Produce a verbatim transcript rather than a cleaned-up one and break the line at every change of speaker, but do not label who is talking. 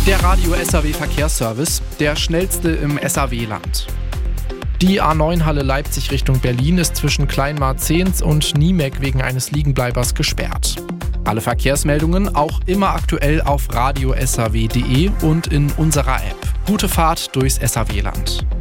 Der Radio S A W Verkehrsservice, der schnellste im S A W-Land. Die A neun Halle Leipzig Richtung Berlin ist zwischen Kleinmarzehns und Niemek wegen eines Liegenbleibers gesperrt. Alle Verkehrsmeldungen auch immer aktuell auf radio s a w punkt d e und in unserer App. Gute Fahrt durchs S A W-Land.